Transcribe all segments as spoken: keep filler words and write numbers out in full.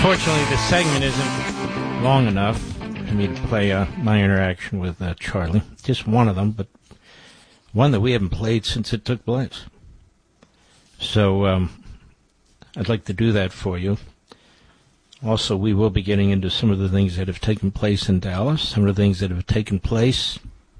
Fortunately, the segment isn't long enough for me to play uh, my interaction with uh, Charlie. Just one of them, but one that we haven't played since it took place. So um, I'd like to do that for you. Also, we will be getting into some of the things that have taken place in Dallas, some of the things that have taken place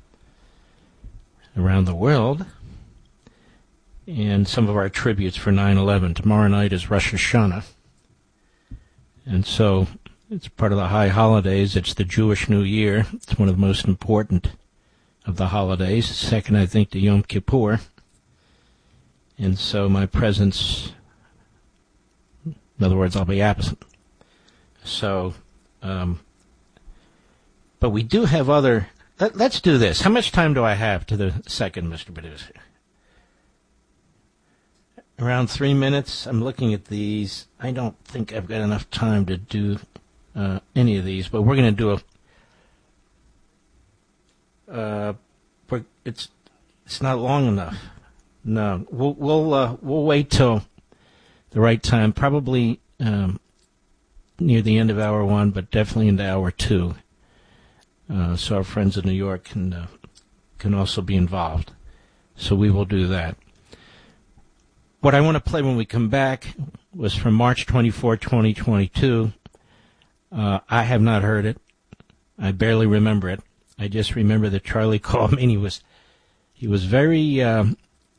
around the world, and some of our tributes for nine eleven. Tomorrow night is Rosh Hashanah. And so it's part of the high holidays. It's the Jewish New Year. It's one of the most important of the holidays. Second, I think, to Yom Kippur. And so my presence, in other words, I'll be absent. So, um, but we do have other, let, let's do this. How much time do I have to the second, Mister Producer? Around three minutes. I'm looking at these. I don't think I've got enough time to do uh, any of these, but we're going to do a. Uh, we're, it's it's not long enough. No, we'll we'll uh, we'll wait till the right time. Probably um, near the end of hour one, but definitely into hour two. Uh, so our friends in New York can uh, can also be involved. So we will do that. What I want to play when we come back was from March twenty-fourth, twenty twenty-two. Uh, I have not heard it. I barely remember it. I just remember that Charlie called me and he was, he was very, um,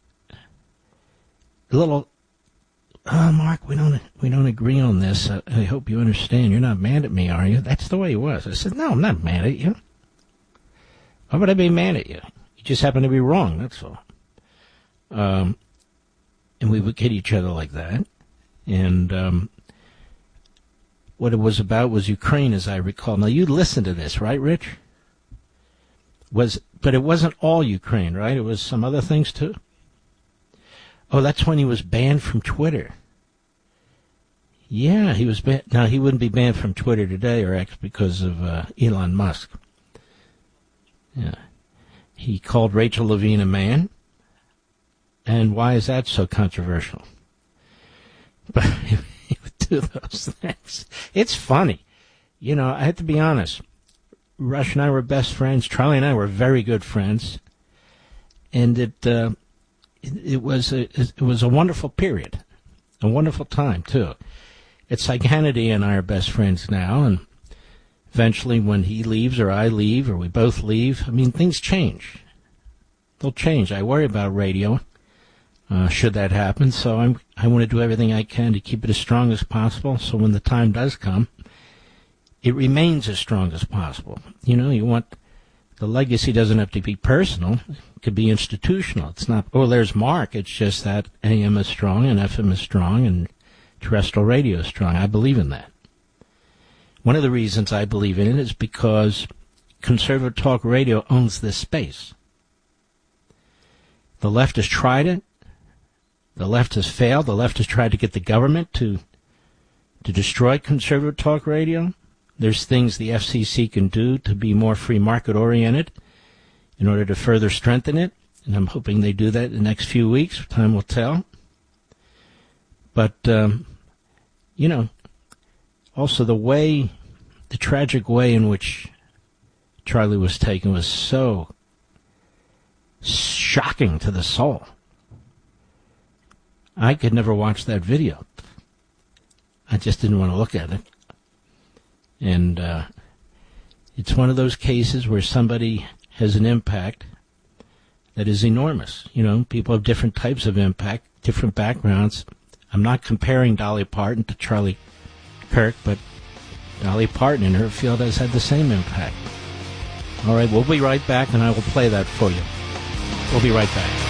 a little, oh, Mark, we don't, we don't agree on this. Uh, I hope you understand. You're not mad at me, are you? That's the way he was. I said, no, I'm not mad at you. Why would I be mad at you? You just happen to be wrong, that's all. Um, And we would get each other like that. And um, what it was about was Ukraine, as I recall. Now, you listened to this, right, Rich? Was But it wasn't all Ukraine, right? It was some other things, too? Oh, that's when he was banned from Twitter. Yeah, he was banned. Now, he wouldn't be banned from Twitter today, or X, because of uh, Elon Musk. Yeah. He called Rachel Levine a man. And why is that so controversial? But he would do those things. It's funny. You know, I have to be honest. Rush and I were best friends. Charlie and I were very good friends. And it uh, it, it was a, it was a wonderful period. A wonderful time, too. It's like Hannity and I are best friends now. And eventually when he leaves or I leave or we both leave, I mean, things change. They'll change. I worry about radio. Uh, should that happen, so I'm, I want to do everything I can to keep it as strong as possible, so when the time does come, it remains as strong as possible. You know, you want, the legacy doesn't have to be personal, it could be institutional. It's not, oh, there's Mark, it's just that A M is strong, and F M is strong, and terrestrial radio is strong. I believe in that. One of the reasons I believe in it is because conservative talk radio owns this space. The left has tried it. The left has failed. The left has tried to get the government to to destroy conservative talk radio. There's things the F C C can do to be more free market oriented in order to further strengthen it. And I'm hoping they do that in the next few weeks. Time will tell. But, um, you know, also the way, the tragic way in which Charlie was taken was so shocking to the soul. I could never watch that video. I just didn't want to look at it. And uh, it's one of those cases where somebody has an impact that is enormous. You know, people have different types of impact, different backgrounds. I'm not comparing Dolly Parton to Charlie Kirk, but Dolly Parton in her field has had the same impact. All right, we'll be right back, and I will play that for you. We'll be right back.